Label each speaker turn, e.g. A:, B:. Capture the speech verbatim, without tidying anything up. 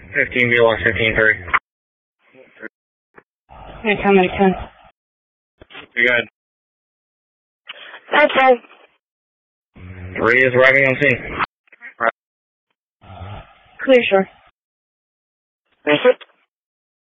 A: fifteen, B one, fifteen, three.
B: Hey, ten, eight, ten.
A: You good?
B: That's right.
A: Three is arriving on scene.
B: Clear, sure.
C: That's it.